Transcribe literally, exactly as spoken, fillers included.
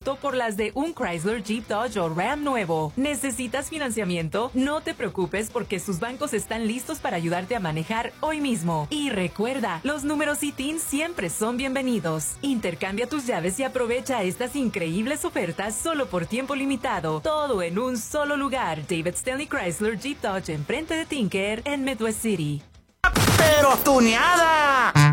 producto por las de un Chrysler, Jeep, Dodge o Ram nuevo. ¿Necesitas financiamiento? No te preocupes porque sus bancos están listos para ayudarte a manejar hoy mismo. Y recuerda, los números I T I N siempre son bienvenidos. Intercambia tus llaves y aprovecha estas increíbles ofertas solo por tiempo limitado. Todo en un solo lugar. David Stanley Chrysler, Jeep, Dodge, enfrente de Tinker en Midwest City. ¡Pero tuneada!